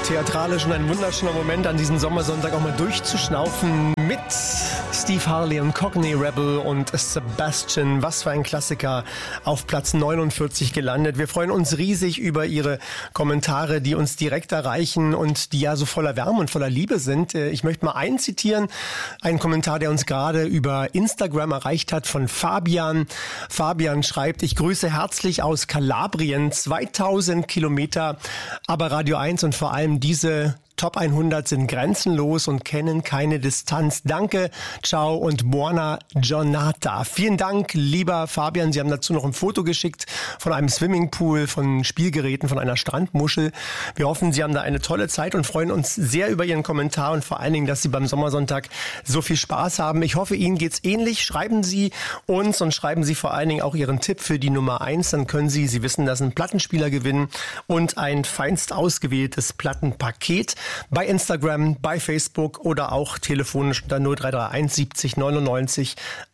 theatralisch und ein wunderschöner Moment, an diesem Sommersonntag auch mal durchzuschnaufen mit Steve Harley und Cockney Rebel und Sebastian. Was für ein Klassiker, auf Platz 49 gelandet. Wir freuen uns riesig über Ihre Kommentare, die uns direkt erreichen und die ja so voller Wärme und voller Liebe sind. Ich möchte mal einen zitieren, einen Kommentar, der uns gerade über Instagram erreicht hat, von Fabian. Fabian schreibt: Ich grüße herzlich aus Kalabrien, 2000 Kilometer, aber Radio 1 und vor allem diese Top 100 sind grenzenlos und kennen keine Distanz. Danke, ciao und buona giornata. Vielen Dank, lieber Fabian. Sie haben dazu noch ein Foto geschickt von einem Swimmingpool, von Spielgeräten, von einer Strandmuschel. Wir hoffen, Sie haben da eine tolle Zeit und freuen uns sehr über Ihren Kommentar und vor allen Dingen, dass Sie beim Sommersonntag so viel Spaß haben. Ich hoffe, Ihnen geht's ähnlich. Schreiben Sie uns und schreiben Sie vor allen Dingen auch Ihren Tipp für die Nummer 1. Dann können Sie wissen, dass einen Plattenspieler gewinnen und ein feinst ausgewähltes Plattenpaket. Bei Instagram, bei Facebook oder auch telefonisch unter 0331 70 99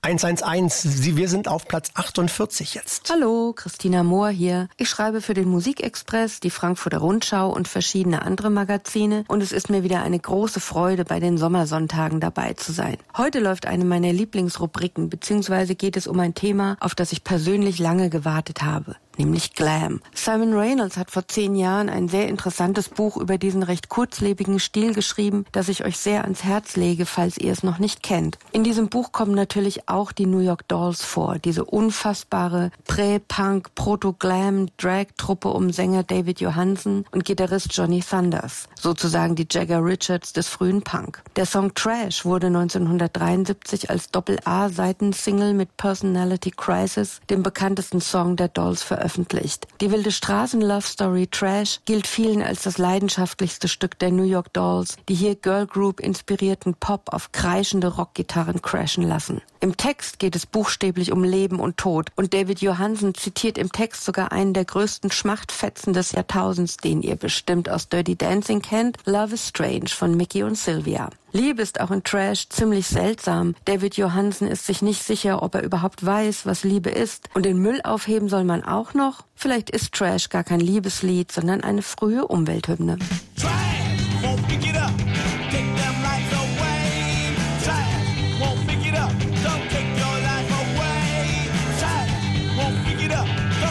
111. Wir sind auf Platz 48 jetzt. Hallo, Christina Mohr hier. Ich schreibe für den Musikexpress, die Frankfurter Rundschau und verschiedene andere Magazine und es ist mir wieder eine große Freude, bei den Sommersonntagen dabei zu sein. Heute läuft eine meiner Lieblingsrubriken, beziehungsweise geht es um ein Thema, auf das ich persönlich lange gewartet habe. Nämlich Glam. Simon Reynolds hat vor 10 Jahren ein sehr interessantes Buch über diesen recht kurzlebigen Stil geschrieben, das ich euch sehr ans Herz lege, falls ihr es noch nicht kennt. In diesem Buch kommen natürlich auch die New York Dolls vor, diese unfassbare Prä-Punk, Proto-Glam-Drag-Truppe um Sänger David Johansen und Gitarrist Johnny Thunders, sozusagen die Jagger Richards des frühen Punk. Der Song Trash wurde 1973 als Doppel-A-Seitensingle mit Personality Crisis, dem bekanntesten Song der Dolls, veröffentlicht. Die wilde Straßen-Love-Story Trash gilt vielen als das leidenschaftlichste Stück der New York Dolls, die hier Girl Group inspirierten Pop auf kreischende Rockgitarren crashen lassen. Im Text geht es buchstäblich um Leben und Tod und David Johansen zitiert im Text sogar einen der größten Schmachtfetzen des Jahrtausends, den ihr bestimmt aus Dirty Dancing kennt, Love is Strange von Mickey und Sylvia. Liebe ist auch in Trash ziemlich seltsam. David Johansen ist sich nicht sicher, ob er überhaupt weiß, was Liebe ist. Und den Müll aufheben soll man auch noch? Vielleicht ist Trash gar kein Liebeslied, sondern eine frühe Umwelthymne. Try it, won't pick it up.